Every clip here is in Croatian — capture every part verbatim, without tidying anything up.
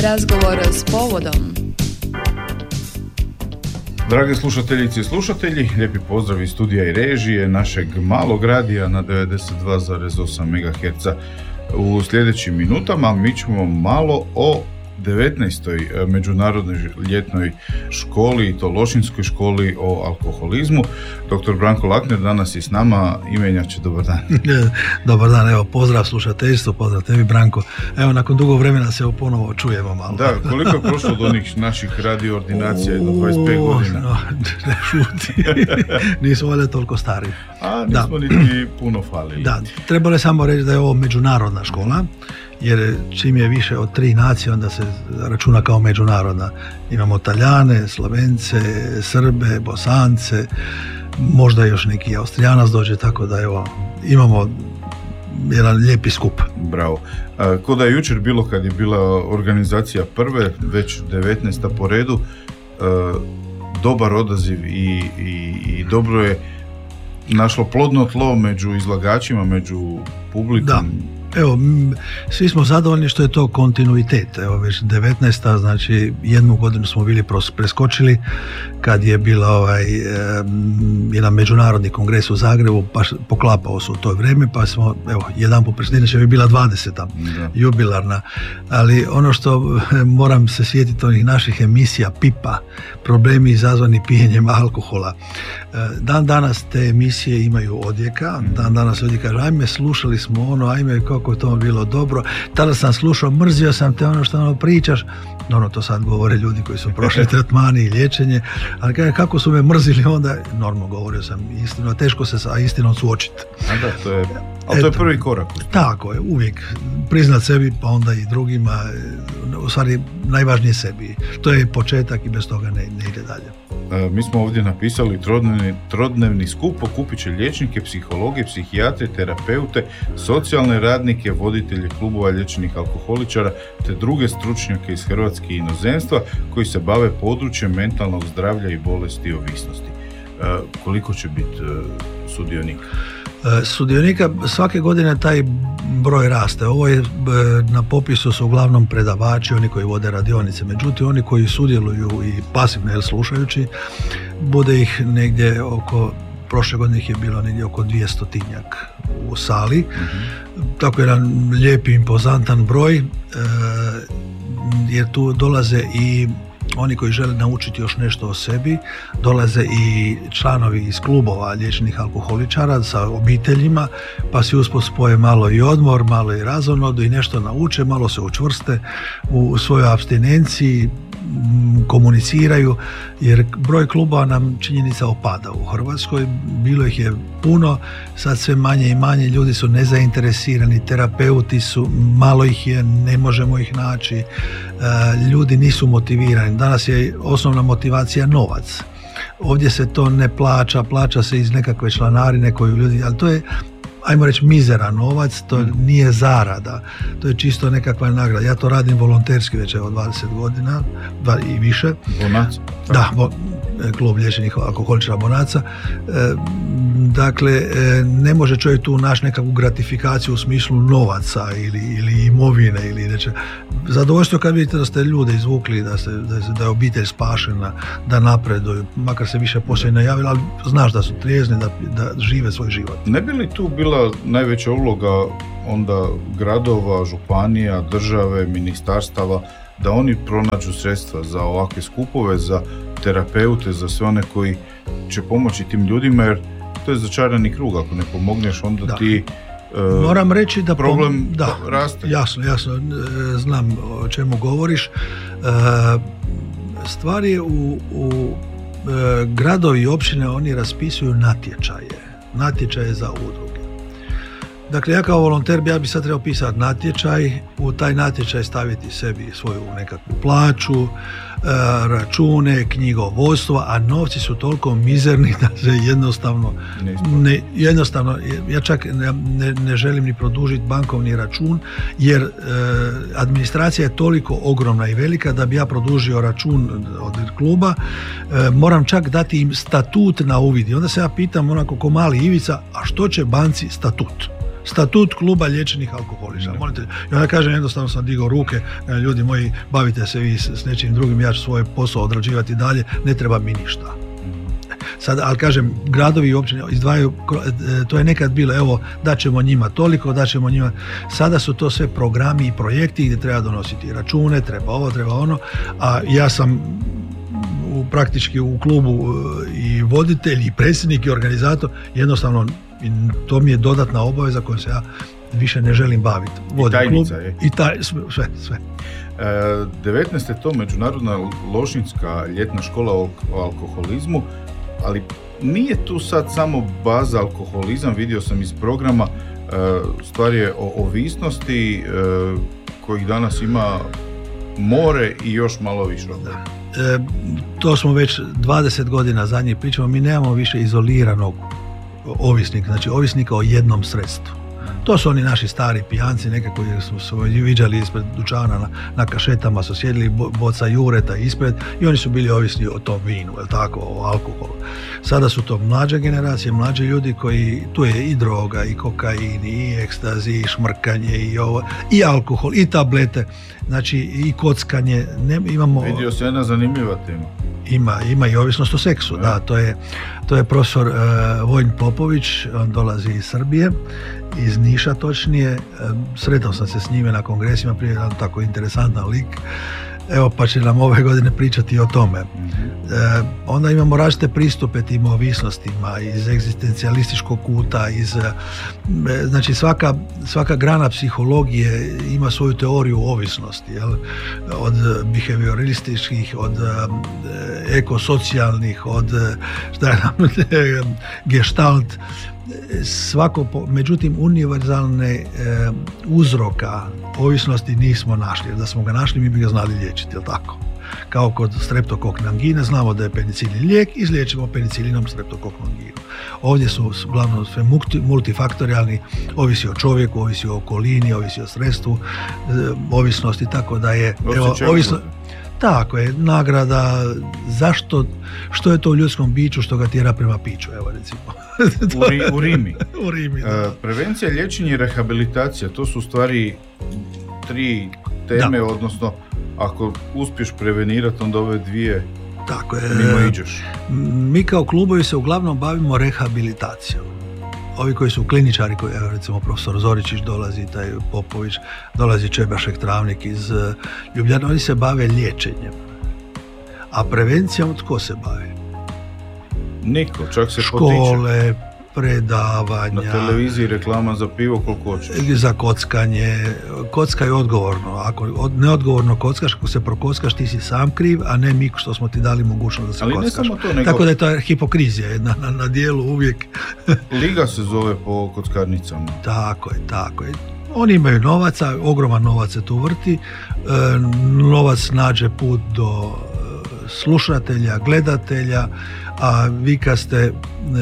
Razgovor s povodom. Drage slušateljice i slušatelji, lijepi pozdrav iz studija i režije našeg malog radija na devedeset dva zarez osam megaherca. U sljedećim minutama mi ćemo malo o devetnaestoj međunarodnoj ljetnoj školi, i to Lošinjskoj školi o alkoholizmu. Doktor Branko Lakner danas je s nama. Imenjače, dobar dan. Dobar dan, evo pozdrav slušateljstvo, pozdrav tebi Branko. Evo nakon dugo vremena se ponovo čujemo malo. Da, koliko je prošlo od onih naših radio ordinacija, jedno dvadeset pet godina? No, ne šuti, nismo valjda toliko stari. A nismo da. Niti puno falili. Da, trebalo je samo reći da je ovo međunarodna škola, jer čim je više od tri nacije onda se računa kao međunarodna. Imamo Talijane, Slovence, Srbe, Bosance, možda još neki Austrijanac dođe, tako da evo, imamo jedan lijepi skup. Bravo. Ko da je jučer bilo kad je bila organizacija prve, već devetnaesta po redu, dobar odaziv i, i, i dobro je našlo plodno tlo među izlagačima, među publikom. Da. Evo, svi smo zadovoljni što je to kontinuitet. Evo, već devetnaesta, znači jednu godinu smo bili preskočili kad je bila ovaj, jedan međunarodni kongres u Zagrebu, pa poklapao se u to vrijeme, pa smo, evo, jedan po predsjedniče bi bila dvadeseta, da. Jubilarna. Ali ono što moram se sjetiti onih naših emisija Pipa, problemi izazvani pijenjem alkohola. Dan danas te emisije imaju odjeka, dan danas ljudi kažu, ajme, slušali smo ono, ajme, kako je to bilo dobro, tada sam slušao, mrzio sam te ono što ono pričaš, no, to sad govore ljudi koji su prošli tretmani i liječenje, ali kako su me mrzili onda, normalno govorio sam istinu, teško se sa istinom suočiti. A da, to je, ali to je prvi korak. Tako je, uvijek priznat sebi, pa onda i drugima, u stvari najvažnije sebi. To je početak i bez toga ne, ne ide dalje. E, mi smo ovdje napisali trodnevni, trodnevni skup, okupit će liječnike, psihologe, psihijatre, terapeute, socijalne radnike, voditelje klubova liječenih alkoholičara te druge stručnjake iz Hrvatske i inozemstva koji se bave područjem mentalnog zdravlja i bolesti i ovisnosti. E, koliko će biti e, sudionika? Sudionika svake godine taj broj raste. Ovo je, na popisu su uglavnom predavači, oni koji vode radionice. Međutim, oni koji sudjeluju i pasivno, jel, slušajući, bude ih negdje oko, prošle godine ih je bilo negdje oko dvjestotinjak u sali. Mm-hmm. Tako jedan lijepi, impozantan broj, jer tu dolaze i oni koji žele naučiti još nešto o sebi, dolaze i članovi iz klubova liječenih alkoholičara sa obiteljima, pa si usput spoje malo i odmor, malo i razonodu i nešto nauče, malo se učvrste u svojoj apstinenciji, komuniciraju, jer broj klubova nam činjenica opada u Hrvatskoj, bilo ih je puno, sad sve manje i manje, ljudi su nezainteresirani, terapeuti su, malo ih je, ne možemo ih naći, ljudi nisu motivirani, danas je osnovna motivacija novac. Ovdje se to ne plaća, plaća se iz nekakve članarine koju ljudi, ali to je, ajmo reći, mizeran novac, to nije zarada, to je čisto nekakva nagrada. Ja to radim volonterski već evo dvadeset godina, dva i više. Bonaca? Da, bo, klub liječenih alkoholičara Bonaca. E, dakle, e, ne može čovjek tu naći nekakvu gratifikaciju u smislu novaca ili, ili imovine ili neče. Zadovoljstvo kad vidite da ste ljude izvukli, da, se, da, da je obitelj spašena, da napreduju, makar se više poslije najavili, ali znaš da su trijezni, da, da žive svoj život. Ne bi li tu bila najveća uloga onda gradova, županija, države, ministarstava, da oni pronađu sredstva za ovakve skupove, za terapeute, za sve one koji će pomoći tim ljudima, jer to je začarani krug, ako ne pomogneš onda da. ti uh, moram reći da problem pom- da, raste. Jasno, jasno, znam o čemu govoriš. Uh, stvar je u, u uh, gradovi i općine, oni raspisuju natječaje, natječaje za udruge. Dakle, ja kao volonter, ja bi sad trebao pisati natječaj, u taj natječaj staviti sebi svoju nekakvu plaću, račune, knjigovodstvo, a novci su toliko mizerni da se jednostavno, ne, jednostavno ja čak ne, ne, ne želim ni produžiti bankovni račun, jer e, administracija je toliko ogromna i velika da bi ja produžio račun od kluba, e, moram čak dati im statut na uvid. I onda se ja pitam onako ko mali Ivica, a što će banci statut? statut kluba liječenih alkoholičara. Molite, i onda kažem, jednostavno sam digao ruke, ljudi moji, bavite se vi s, s nečim drugim, ja ću svoj posao odrađivati dalje, ne treba mi ništa. Sad, ali kažem, gradovi i općine izdvajaju, to je nekad bilo, evo, daćemo njima toliko, daćemo njima, sada su to sve programi i projekti gdje treba donositi račune, treba ovo, treba ono, a ja sam u, praktički u klubu i voditelj i predsjednik i organizator, jednostavno to mi je dodatna obaveza kojom se ja više ne želim baviti. Vodim I tajnica klub, je. I taj, sve, sve. E, devetnaeste je to Međunarodna Lošinjska ljetna škola o alkoholizmu, ali nije tu sad samo baza alkoholizam, vidio sam iz programa, stvar je o ovisnosti kojih danas ima more i još malo više. Da. E, to smo već dvadeset godina zadnjih pričamo, mi nemamo više izoliranog ovisnika, znači ovisnika o jednom sredstvu. To su oni naši stari pijanci, neke koji su se viđali ispred dućana na, na kašetama, su sjedili boca jureta ispred i oni su bili ovisni o tom vinu, jel tako, o alkoholu. Sada su to mlađe generacije, mlađi ljudi koji, tu je i droga, i kokain, i ekstazi, i šmrkanje, i ovo, i alkohol, i tablete, znači i kockanje. Ne, imamo, vidio se jedna zanimljiva tema. Ima, ima i ovisnost o seksu, da, to je, to je profesor uh, Vojin Popović, on dolazi iz Srbije, iz Niša točnije, sretao sam se s njime na kongresima, prije jedan tako interesantan lik, evo pa će nam ove godine pričati o tome. Mm-hmm. E, onda imamo različite pristupe tim ovisnostima, iz egzistencijalističkog kuta, iz, e, znači svaka, svaka grana psihologije ima svoju teoriju ovisnosti, jel? Od behavioralističkih, od e, ekosocijalnih, od šta je nam, gestalt, svako, međutim univerzalne e, uzroka ovisnosti nismo našli, jer da smo ga našli mi bi ga znali liječiti, jel tako? Kao kod streptokokne angine, znamo da je penicilin lijek, izliječimo penicilinom streptokoknu anginu. Ovdje su uglavnom sve multifaktorijalni, ovisi o čovjeku, ovisi o okolini, ovisi o sredstvu, e, ovisnosti, tako da je evo, ovisno, tako je, nagrada, zašto, što je to u ljudskom biću što ga tjera prema piću, evo recimo. u, ri, u Rimi. u Rimi uh, prevencija, liječenje i rehabilitacija, to su u stvari tri teme, da. Odnosno ako uspiješ prevenirati, onda ove dvije tako je, mimo iđeš. Mi kao klubovi se uglavnom bavimo rehabilitacijom. Ovi koji su kliničari, koji, evo recimo profesor Zoričić dolazi, taj Popović, dolazi Čebašek Travnik iz Ljubljana, oni se bave liječenjem. A prevencijom tko se bavi? Niko, čak se škole, potiče. Predavanja. Na televiziji reklama za pivo koliko hoćeš. Za kockanje. Kockaj odgovorno. Ako neodgovorno kockaš, ako se prokockaš, ti si sam kriv, a ne mi što smo ti dali mogućnost da se ali kockaš. Ne samo to, nego... Tako da je to hipokrizija jedna na, na dijelu uvijek. Liga se zove po kockarnicama. Tako je, tako je. Oni imaju novaca, ogroman novac se tu vrti. E, novac nađe put do slušatelja, gledatelja, a vi kad ste, e,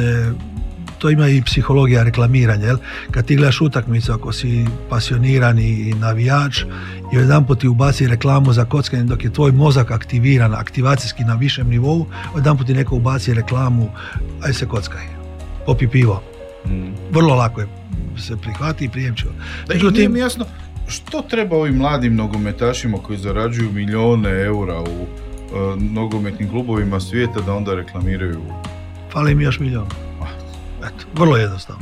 to ima i psihologija reklamiranja, jel? Kad ti gledaš utakmicu, ako si pasionirani navijač i jedanput ti ubaci reklamu za kockanje dok je tvoj mozak aktiviran, aktivacijski na višem nivou, jedanput ti neko ubaci reklamu, aj se kockaj, popi pivo. Mm. Vrlo lako je se prihvati i prijemčivo. Međutim, nije mi jasno što treba ovim mladim nogometašima koji zarađuju milijone eura u uh, nogometnim klubovima svijeta da onda reklamiraju. Fali mi još milijon. Eto, vrlo jednostavno.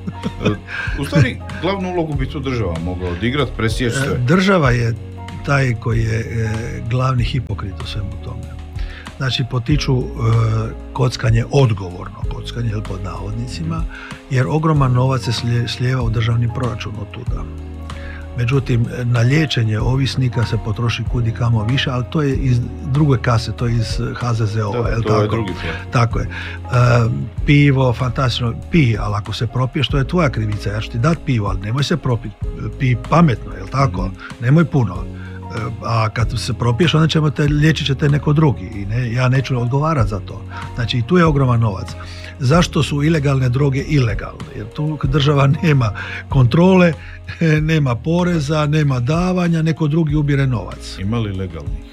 U stvari, glavnu ulogu bi tu država mogla odigrati, presjeći sve. Država je taj koji je e, glavni hipokrit u svemu tome. Znači, potiču e, kockanje, odgovorno kockanje, ili pod navodnicima, jer ogroman novac se slije, slijeva u državni proračun od tuda. Međutim, na liječenje ovisnika se potroši kud i kamo više, ali to je iz druge kase, to je iz ha ze ze o. Da, to tako? je drugi plan. Tako je. E, pivo, fantastično, pij, ali ako se propiješ, to je tvoja krivica. Ja ću ti dati pivo, ali nemoj se propiti. Pij pametno, jel tako? Mm. Nemoj puno. E, a kad se propiješ, onda ćemo te, liječit će te neko drugi. I ne, ja neću odgovarati za to. Znači, i tu je ogroman novac. Zašto su ilegalne droge ilegalne? Jer tu država nema kontrole, nema poreza, nema davanja, neko drugi ubire novac. Ima li legalnih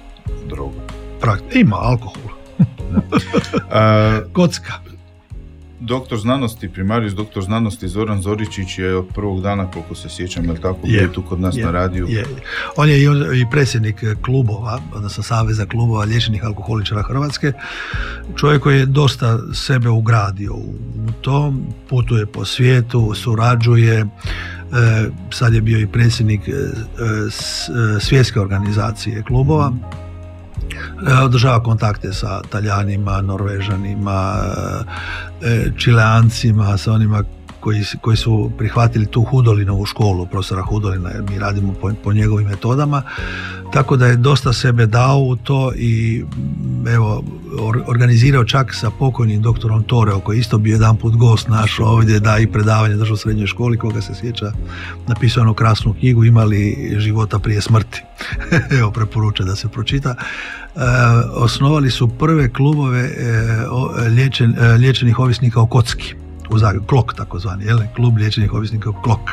droga? Prakt, ima alkohol. A, kocka. doktor znanosti, primarijus doktor znanosti Zoran Zoričić je od prvog dana, koliko se sjećam, je li tako, je, bio tu kod nas je, na radiju? Je. On je i predsjednik klubova, odnosno Saveza klubova liječenih alkoholičara Hrvatske. Čovjek koji je dosta sebe ugradio u to, putuje po svijetu, surađuje, sad je bio i predsjednik svjetske organizacije klubova. Održava kontakte sa Talijanima, Norvežanima, Čileancima, sa onima koji, koji su prihvatili tu Hudolinovu školu, profesora Hudolina, jer mi radimo po, po njegovim metodama. Tako da je dosta sebe dao u to i evo, organizirao čak sa pokojnim doktorom Toreo, koji je isto bio jedan put gost naš ovdje, da i predavanje držao u srednjoj školi, koga se sjeća, napisao jednu krasnu knjigu Imali života prije smrti. Evo, preporučujem da se pročita. E, osnovali su prve klubove e, liječen, e, liječenih ovisnika o kocki u Zagrebu, Klok takozvani, jel? Klub liječenih ovisnika o Klok.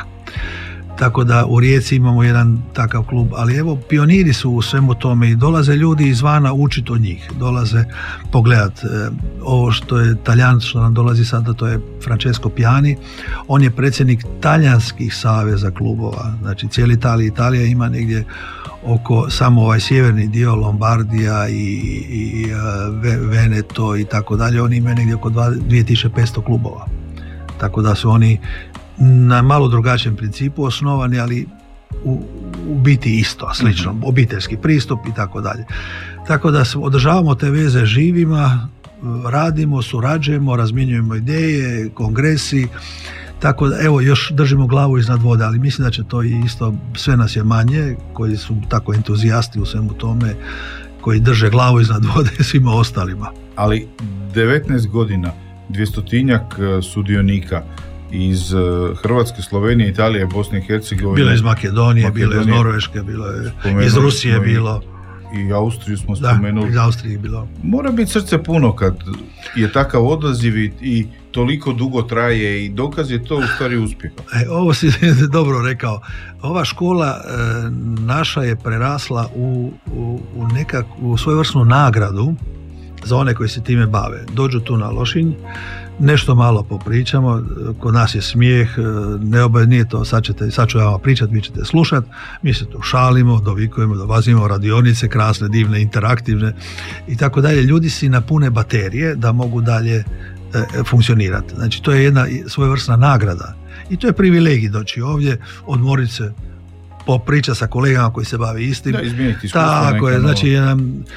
Tako da u Rijeci imamo jedan takav klub, ali evo, pioniri su u svemu tome i dolaze ljudi izvana učiti od njih, dolaze pogledat. E, ovo što je Talijan, što nam dolazi sada, to je Francesco Piani, on je predsjednik talijanskih saveza klubova, znači cijeli Italija, Italija ima negdje oko samo ovaj sjeverni dio Lombardija i, i uh, Veneto i tako dalje, oni imaju negdje oko dvije tisuće petsto klubova. Tako da su oni na malo drugačijem principu osnovani, ali u, u biti isto, slično, mm-hmm. obiteljski pristup i tako dalje. Tako da održavamo te veze živima, radimo, surađujemo, razmjenjujemo ideje, kongresi, tako da evo još držimo glavu iznad vode, ali mislim da će to i isto, sve nas je manje koji su tako entuzijasti u svemu tome, koji drže glavu iznad vode svima ostalima. Ali devetnaest godina, dvjestotinjak sudionika iz Hrvatske, Slovenije, Italije, Bosne i Hercegovine. Bilo je iz Makedonije, bilo je iz Norveške, bilo je iz Rusije, bilo. I Austriju smo spomenuli. Da, iz Austrije je bilo. Mora biti srce puno kad je takav odaziv i, i toliko dugo traje i dokaz je to u stvari uspjeha. E, ovo si dobro rekao. Ova škola e, naša je prerasla u, u, u nekakvu svojevrsnu nagradu za one koji se time bave. Dođu tu na Lošinj, nešto malo popričamo, kod nas je smijeh, ne oba, nije to, sad, ćete, sad ću ja vam pričat, vi ćete slušat, mi se tu šalimo, dovikujemo, dolazimo radionice krasne, divne, interaktivne i tako dalje. Ljudi si napune baterije da mogu dalje e, funkcionirati. Znači, to je jedna svojevrsna nagrada i to je privilegij doći ovdje, odmorit se, popriča sa kolegama koji se bave istim. Da, izmijeniti iskustvo. Tako je, znači jedna,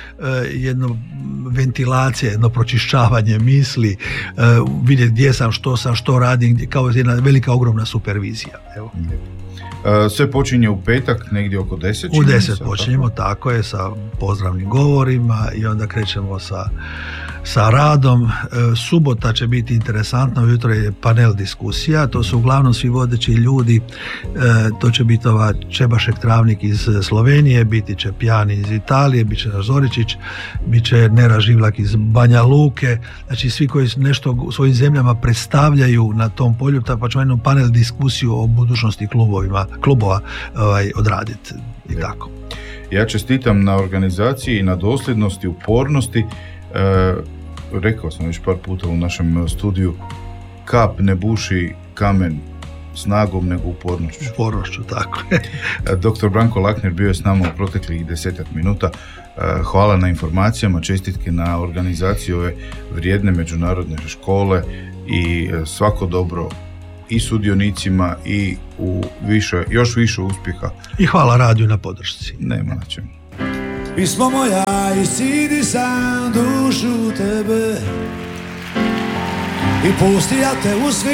jedno ventilacija, jedno pročišćavanje misli, vidjeti gdje sam, što sam, što radim, kao jedna velika, ogromna supervizija. Evo. Sve počinje u petak, negdje oko deset. U deset počinjemo, tako? tako je, sa pozdravnim govorima i onda krećemo sa sa radom. E, subota će biti interesantna, ujutro je panel diskusija, to su uglavnom svi vodeći ljudi, e, to će biti ova Čebašek Travnik iz Slovenije, biti će Pjani iz Italije, bit će Zoričić, bit će Nera Živlak iz Banja Luke, znači svi koji nešto u svojim zemljama predstavljaju na tom polju, pa ćemo jednu panel diskusiju o budućnosti klubovima, klubova ovaj, odraditi i tako. Ja čestitam na organizaciji i na dosljednosti, upornosti. E, rekao sam već par puta u našem studiju, kap ne buši kamen snagom nego upornošću. Upornošću, tako je. Doktor Branko Lakner bio je s nama u proteklih desetak minuta. Hvala na informacijama, čestitke na organizaciju ove vrijedne međunarodne škole i svako dobro i sudionicima i u više, još više uspjeha. I hvala radiju na podršci. Nema na čemu. Pismo moja, isidi sam dušu tebe i pusti ja te u svi